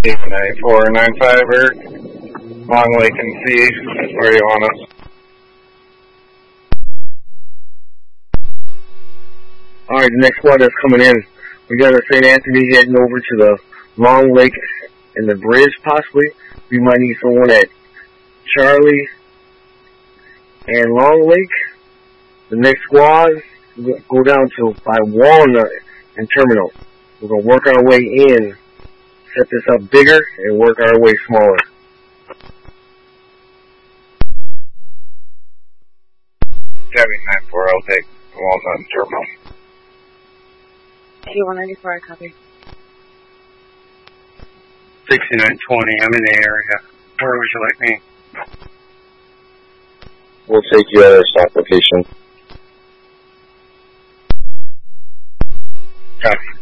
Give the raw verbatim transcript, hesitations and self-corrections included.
nine four nine five, Eric. Long Lake and C. Where do you want us? Alright, the next squad that's coming in, we got a Saint Anthony heading over to the Long Lake and the bridge, possibly. We might need someone at Charlie and Long Lake. The next squad, we'll go down to by Walnut and Terminal. We're going to work our way in, set this up bigger, and work our way smaller. Chevy nine four, I'll take Walnut and Terminal. K one ninety-four, I copy. sixty-nine twenty, I'm in the area. Where would you like me? We'll take you at our stop location. Copy.